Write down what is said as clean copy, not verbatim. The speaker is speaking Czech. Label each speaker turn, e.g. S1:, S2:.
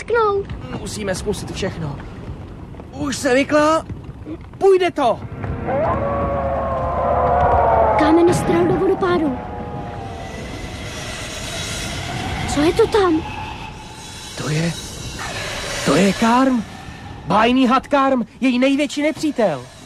S1: vypnout.
S2: Musíme zkusit všechno. Už se vykla? Půjde to!
S1: Kámen strhl do vodopádu. Co je to tam?
S2: To je Karm. Bájný had Karm, její největší nepřítel.